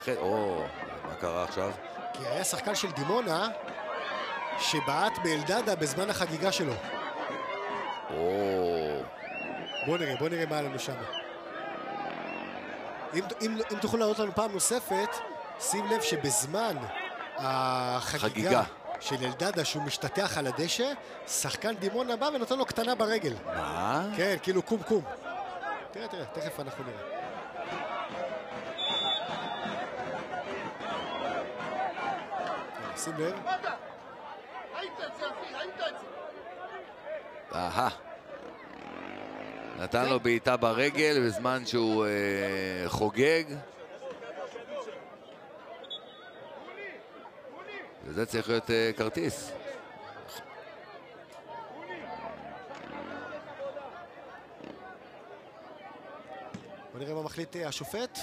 או, מה קרה עכשיו? כי היה שחקן של דימונה שבעט באלדדה בזמן החגיגה שלו. בוא נראה מה היה לנו שם. אם תוכלו לעלות לנו פעם נוספת, שים לב שבזמן החגיגה של אלדדה שהוא משתטח על הדשא, שחקן דימונה בא ונותן לו קטנה ברגל. מה? כן, כאילו קום קום. תראה, תכף אנחנו נראה. שים לב. נתן לו בעיטה ברגל בזמן שהוא חוגג. וזה צריך להיות כרטיס. בוא נראה מה מחליט השופט.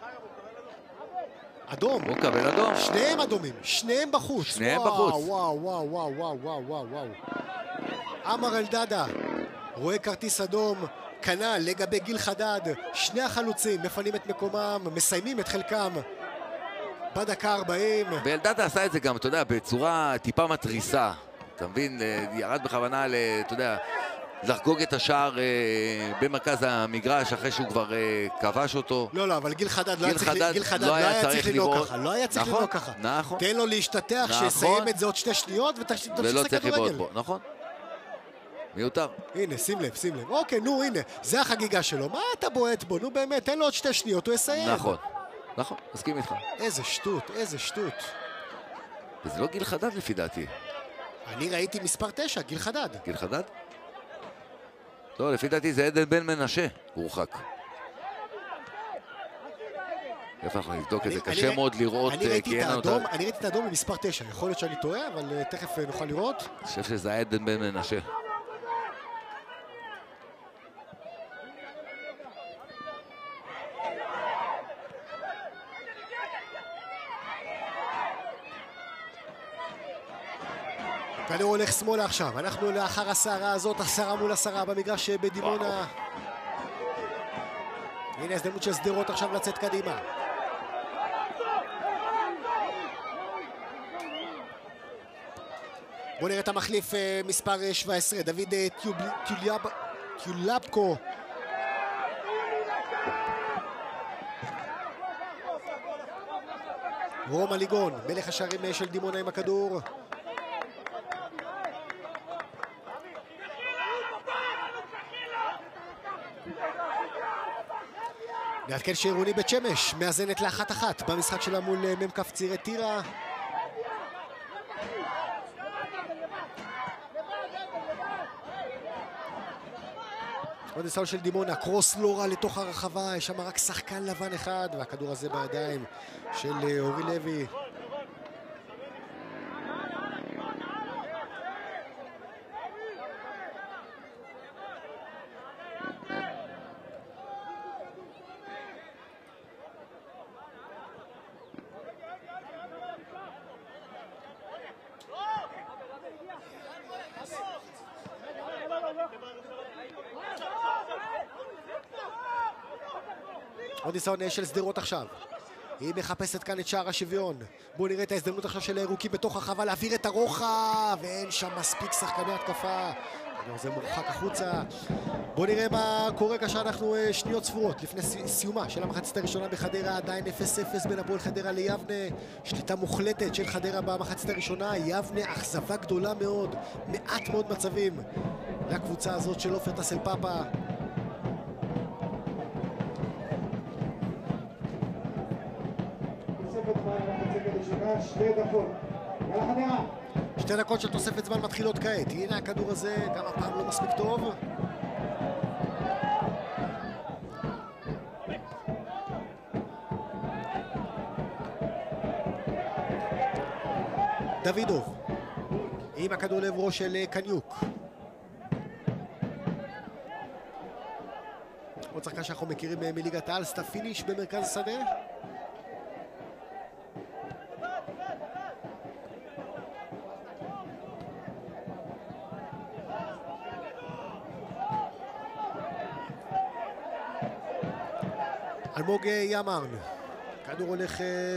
אדום. הוא קבל אדום. שניהם אדומים, שניהם בחוץ. שניהם בחוץ. וואו. עמר אלדדה רואה כרטיס אדום, כנ"ל לגבי גיל חדד. שני החלוצים מפנים את מקומם, מסיימים את חלקם בדקה 40. ואלדדה עשה את זה גם, אתה יודע, בצורה טיפה מטריסה. אתה מבין? ירד בכוונה, אתה יודע, לחגוג את השער במרכז המגרש אחרי שהוא כבר כבש אותו. לא, אבל גיל חדד לא היה צריך לנהוג ככה. לא היה צריך לנהוג ככה. נכון. תן לו להשתתח, שיסיים את זה עוד 2 שניות ותמשיך לשחק כדורגל. נכון. מיותר. הנה, שים לב. אוקיי, נו, הנה, זה החגיגה שלו. מה אתה בועט בו? נו באמת, תן לו עוד 2 שניות, הוא יסיים. נכון, מסכים איתך. איזה שטות. וזה לא גיל חדד לפי דעתי. אני ראיתי מספר 9, גיל חדד. גיל חדד? לא, לפי דעתי זה עדן בן מנשה, הוא הורחק. איפה אנחנו נבדוק את זה? קשה מאוד לראות. אני ראיתי את האדום במספר 9, יכול להיות שאני טועה, אבל תכף נוכל לראות. אני חושב שזה עדן בן מנשה. כדור הולך שמאלה עכשיו, אנחנו לאחר הסערה הזאת, 10 מול 10 במגרש בדימונה. הנה הזדמנות של שדרות עכשיו לצאת קדימה. בואו נראה את המחליף מספר 17, דוד טיולבקו. רומא ליגון, מלך השערים של דימונה עם הכדור. נעדכן שעירוני בית שמש מאזנת ל1-1 במשחק שלה מול ממקף צירי טירה. עוד ניסיון של דימונה, קרוס לא רע לתוך הרחבה, יש שם רק שחקן לבן אחד, והכדור הזה בידיים של אורי לוי. עוד ניסיון של שדרות עכשיו. היא מחפשת כאן את שער השוויון. בואו נראה את ההזדמנות עכשיו של הירוקים בתוך הרחבה להעביר את הרוחב, ואין שם מספיק שחקני התקפה. זה מורחק החוצה. בואו נראה מה קורה כאשר אנחנו שניות ספורות לפני סיומה של המחצית הראשונה בחדרה. עדיין 0-0 בין הפועל חדרה ליבנה. שליטה מוחלטת של חדרה במחצית הראשונה. יבנה אכזבה גדולה מאוד, מעט מאוד מצבים לקבוצה הזאת של עופר טסל פאפה. שתי דקות של תוספת זמן מתחילות כעת. הנה הכדור הזה, גם הפעם לא מספיק טוב. דוידוב עם הכדור לעברו של קניוק. עוד שחקן שאנחנו מכירים מליגת העל, סטאפ פיניש במרכז השדה. אלמוג ימרן, כדור הולך